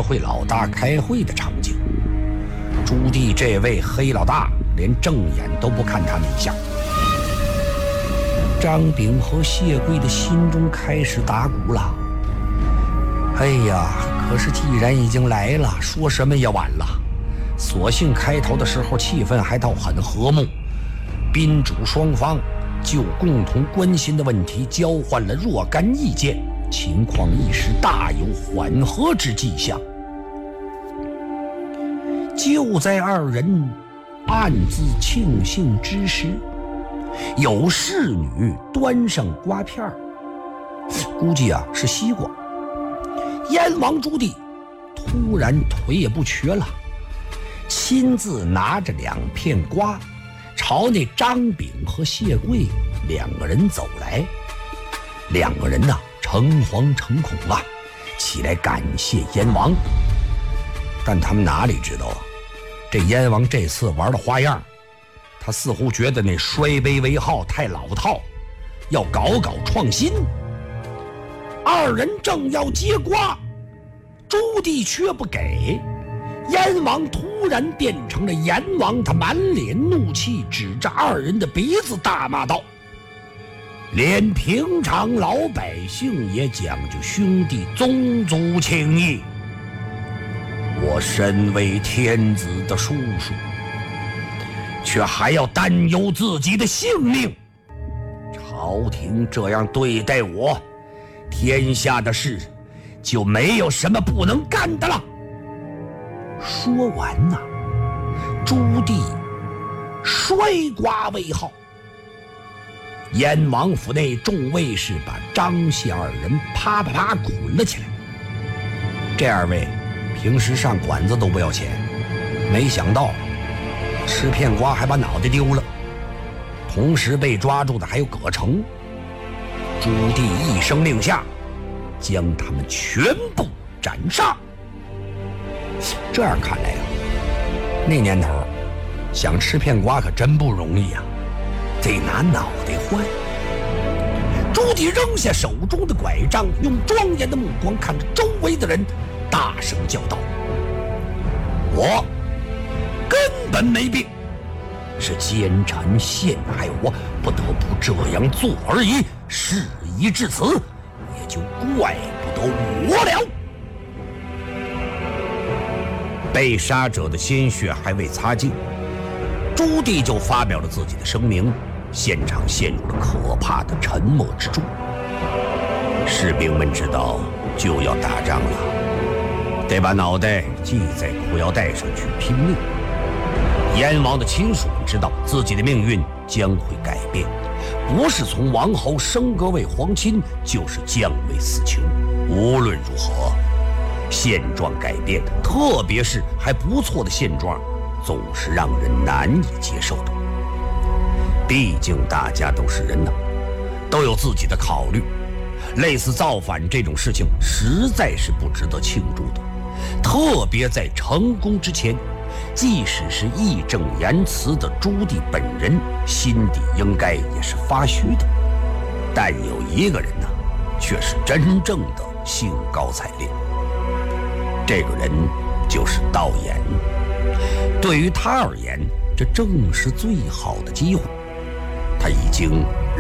会老大开会的场景。朱棣这位黑老大连正眼都不看他们一下。张炳和谢贵的心中开始打鼓了。哎呀，可是既然已经来了，说什么也晚了。所幸开头的时候气氛还倒很和睦，宾主双方就共同关心的问题交换了若干意见，情况一时大有缓和之迹象。就在二人暗自庆幸之时，有侍女端上瓜片，估计是西瓜。燕王朱棣突然腿也不瘸了，亲自拿着2片瓜朝那张炳和谢贵2个人走来。2个人诚惶诚恐起来感谢燕王。但他们哪里知道这燕王这次玩的花样，他似乎觉得那衰卑为号太老套，要搞创新。2人正要接瓜，朱棣却不给。燕王突然变成了阎王，他满脸怒气，指着2人的鼻子大骂道：连平常老百姓也讲究兄弟宗族情谊，我身为天子的叔叔，却还要担忧自己的性命。朝廷这样对待我，天下的事就没有什么不能干的了。说完朱棣摔瓜为号。燕王府内众卫士把张谢2人啪捆了起来。这2位平时上馆子都不要钱，没想到吃片瓜还把脑袋丢了。同时被抓住的还有葛城。朱棣一声令下，将他们全部斩杀。这样看来那年头想吃片瓜可真不容易得拿脑袋换。朱棣扔下手中的拐杖，用庄严的目光看着周围的人，大声叫道：我根本没病，是奸臣陷害我，不得不这样做而已。事已至此，也就怪不得我了。被杀者的鲜血还未擦净，朱棣就发表了自己的声明，现场陷入了可怕的沉默之中。士兵们知道就要打仗了，得把脑袋系在裤腰带上去拼命。燕王的亲属们知道自己的命运将会改变，不是从王侯升格为皇亲，就是降为死囚。无论如何，现状改变，特别是还不错的现状，总是让人难以接受的。毕竟大家都是人都有自己的考虑。类似造反这种事情实在是不值得庆祝的，特别在成功之前，即使是义正言辞的朱棣本人，心底应该也是发虚的。但有一个人却是真正的兴高采烈，这个人就是道衍。对于他而言，这正是最好的机会。他已经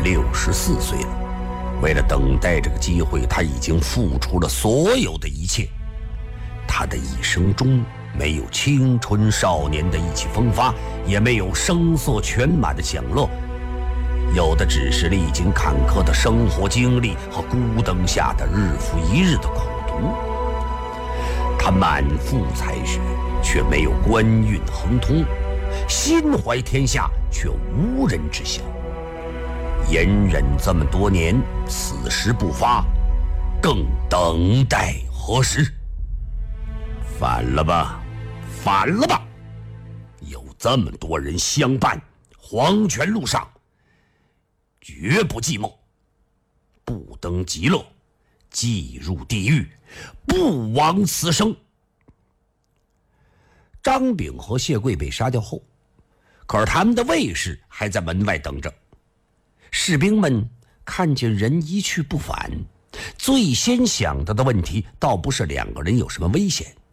64岁了，为了等待这个机会，他已经付出了所有的一切。他的一生中没有青春少年的意气风发，也没有声色犬马的享乐，有的只是历经坎坷的生活经历和孤灯下的日复一日的苦读。他满腹才学，却没有官运亨通，心怀天下，却无人知晓。隐忍这么多年，此时不发，更等待何时？反了吧，反了吧！有这么多人相伴，黄泉路上绝不寂寞，不登极乐，即入地狱，不枉此生。张炳和谢贵被杀掉后，可是他们的卫士还在门外等着。士兵们看见人一去不返，最先想到的问题倒不是2个人有什么危险，